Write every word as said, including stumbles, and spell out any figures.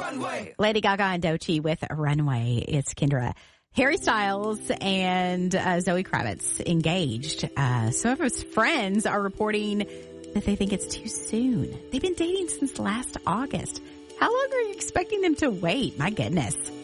Runway. Lady Gaga and Doechii with Runway. It's Kendra. Harry Styles and uh, Zoe Kravitz engaged. Uh, some of his friends are reporting that they think it's too soon. They've been dating since last August. How long are you expecting them to wait? My goodness.